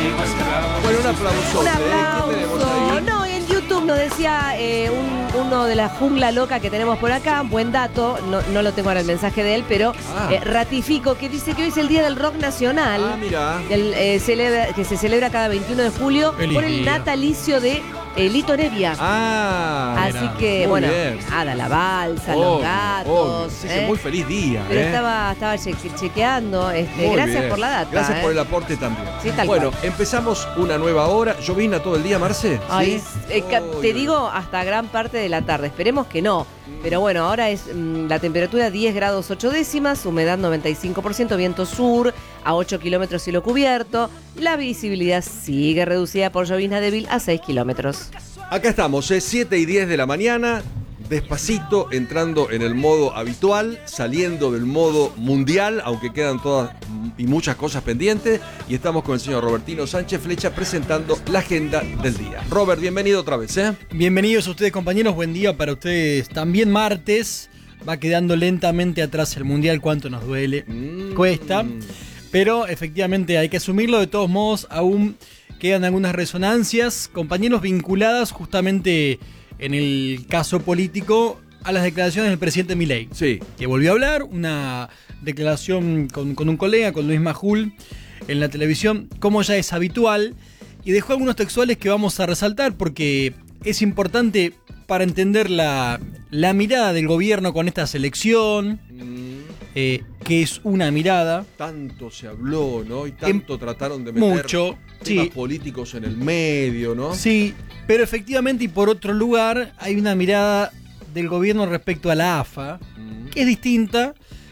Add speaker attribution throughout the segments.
Speaker 1: Bueno, un aplauso.
Speaker 2: Un
Speaker 1: ¿Qué tenemos
Speaker 2: aplauso.
Speaker 1: ahí?
Speaker 2: No, en YouTube nos decía uno de la jungla loca que tenemos por acá, buen dato, no lo tengo ahora el mensaje de él, pero ratifico que dice que hoy es el Día del Rock Nacional.
Speaker 1: Ah, mira.
Speaker 2: Que se celebra cada 21 de julio por el natalicio de Lito Nevia. Así
Speaker 1: Mira.
Speaker 2: que,
Speaker 1: Muy
Speaker 2: bueno,
Speaker 1: bien.
Speaker 2: nada, la balsa,
Speaker 1: Obvio,
Speaker 2: los gatos.
Speaker 1: obvio. Sí, muy feliz día.
Speaker 2: Pero estaba chequeando.
Speaker 1: Muy
Speaker 2: Gracias
Speaker 1: bien.
Speaker 2: por la data.
Speaker 1: Gracias por el aporte también.
Speaker 2: Sí, tal
Speaker 1: bueno,
Speaker 2: cual.
Speaker 1: empezamos una nueva hora. ¿Llovina todo el día, Marce?
Speaker 2: Ay,
Speaker 1: ¿Sí?
Speaker 2: te digo hasta gran parte de la tarde. Esperemos que no. Pero bueno, ahora es la temperatura 10 grados 8 décimas, humedad 95%, viento sur a 8 kilómetros cielo cubierto. La visibilidad sigue reducida por llovizna débil a 6 kilómetros.
Speaker 1: Acá estamos, 7 y 10 de la mañana. Despacito, entrando en el modo habitual, saliendo del modo mundial, aunque quedan todas y muchas cosas pendientes. Y estamos con el señor Robertino Sánchez Flecha presentando la agenda del día. Robert, bienvenido otra vez, ¿eh?
Speaker 3: Bienvenidos a ustedes, compañeros. Buen día para ustedes. También martes. Va quedando lentamente atrás el mundial. Cuánto nos duele. Cuesta. Pero efectivamente hay que asumirlo. De todos modos, aún quedan algunas resonancias, compañeros, vinculadas justamente en el caso político a las declaraciones del presidente Milei.
Speaker 1: Sí.
Speaker 3: Que volvió a hablar, una declaración con un colega, con Luis Majul, en la televisión, como ya es habitual, y dejó algunos textuales que vamos a resaltar porque es importante para entender la mirada del gobierno con esta selección, que es una mirada.
Speaker 1: Tanto se habló, ¿no? Y tanto trataron de meter temas políticos en el medio, ¿no?
Speaker 3: Sí, pero efectivamente, y por otro lugar, hay una mirada del gobierno respecto a la AFA, que es distinta.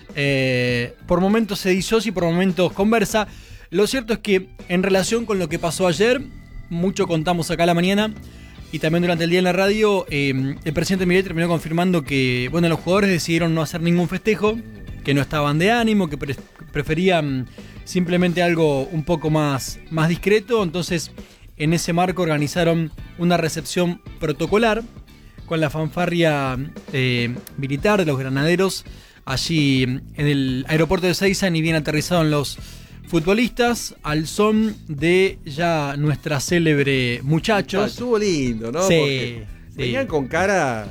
Speaker 3: Por momentos se disocia y por momentos conversa. Lo cierto es que en relación con lo que pasó ayer, mucho contamos acá a la mañana y también durante el día en la radio, el presidente Milei terminó confirmando que, bueno, los jugadores decidieron no hacer ningún festejo, que no estaban de ánimo, que preferían simplemente algo un poco más discreto. Entonces, en ese marco organizaron una recepción protocolar con la fanfarria militar de los granaderos allí en el aeropuerto de Ezeiza, ni bien aterrizaron los futbolistas al son de ya nuestra célebre Muchachos.
Speaker 1: Estuvo lindo, ¿no?
Speaker 3: Sí,
Speaker 1: porque venían con cara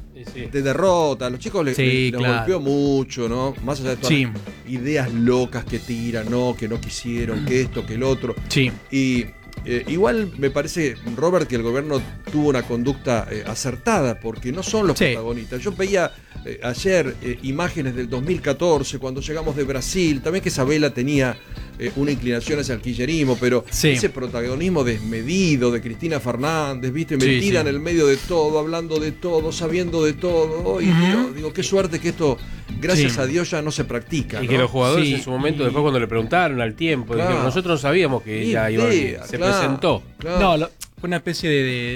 Speaker 1: de derrota. A los chicos les golpeó mucho, ¿no? Más allá de todas las ideas locas que tiran, ¿no? Que no quisieron, que esto, que el otro.
Speaker 3: Sí.
Speaker 1: Y igual me parece, Robert, que el gobierno tuvo una conducta acertada, porque no son los protagonistas. Yo veía ayer imágenes del 2014, cuando llegamos de Brasil, también que Isabela tenía una inclinación hacia el kirchnerismo, pero ese protagonismo desmedido de Cristina Fernández, ¿viste? Metida en el medio de todo, hablando de todo, sabiendo de todo. Y digo, qué suerte que esto, gracias a Dios, ya no se practica.
Speaker 4: Y
Speaker 1: ¿no?
Speaker 4: que los jugadores en su momento, después cuando le preguntaron al tiempo, dijeron, nosotros no sabíamos que ella se presentó.
Speaker 3: No, fue una especie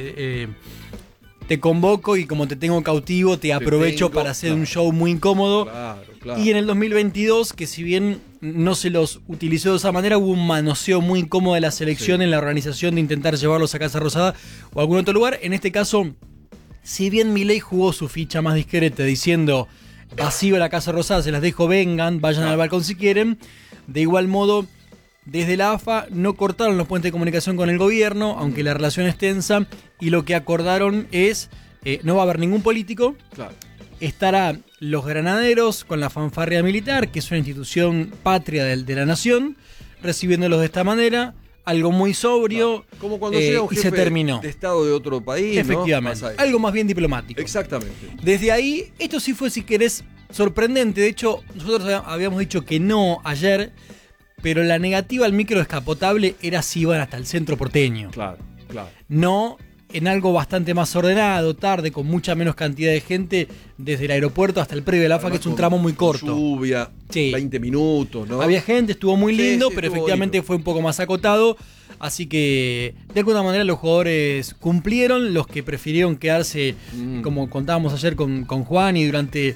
Speaker 3: de te convoco y como te tengo cautivo, te aprovecho para hacer un show muy incómodo. Y en el 2022, que si bien no se los utilizó de esa manera, hubo un manoseo muy incómodo de la selección en la organización de intentar llevarlos a Casa Rosada o a algún otro lugar. En este caso, si bien Milei jugó su ficha más discreta diciendo vacío la Casa Rosada, se las dejo, vengan, vayan al balcón si quieren, de igual modo, desde la AFA no cortaron los puentes de comunicación con el gobierno, aunque la relación es tensa, y lo que acordaron es, no va a haber ningún político, estará los granaderos con la fanfarria militar, que es una institución patria de la nación, recibiéndolos de esta manera, algo muy sobrio,
Speaker 1: como cuando llega un jefe
Speaker 3: y se terminó.
Speaker 1: De estado de otro país,
Speaker 3: efectivamente, ¿no? Algo más bien diplomático.
Speaker 1: Exactamente.
Speaker 3: Desde ahí, esto sí fue, si querés, sorprendente. De hecho, nosotros habíamos dicho que no ayer, pero la negativa al micro descapotable era si iban hasta el centro porteño.
Speaker 1: Claro.
Speaker 3: No en algo bastante más ordenado, tarde, con mucha menos cantidad de gente, desde el aeropuerto hasta el predio de la AFA, que es un tramo muy corto.
Speaker 1: Lluvia, 20 minutos, ¿no?
Speaker 3: Había gente, estuvo muy lindo, pero efectivamente fue un poco más acotado. Así que, de alguna manera, los jugadores cumplieron. Los que prefirieron quedarse, como contábamos ayer con Juan, y durante